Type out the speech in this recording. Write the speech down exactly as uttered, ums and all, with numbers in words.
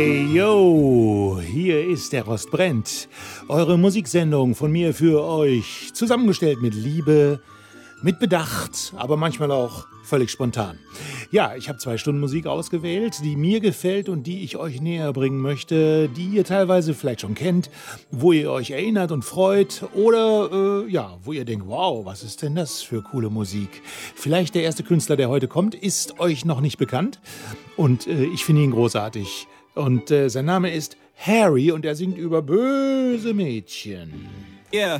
Hey yo, hier ist der Rost brennt. Eure Musiksendung von mir für euch. Zusammengestellt mit Liebe, mit Bedacht, aber manchmal auch völlig spontan. Ja, ich habe zwei Stunden Musik ausgewählt, die mir gefällt und die ich euch näher bringen möchte, die ihr teilweise vielleicht schon kennt, wo ihr euch erinnert und freut oder äh, ja, wo ihr denkt, wow, was ist denn das für coole Musik? Vielleicht der erste Künstler, der heute kommt, ist euch noch nicht bekannt und äh, ich finde ihn großartig. Und äh, sein Name ist Harry und er singt über böse Mädchen. Yeah.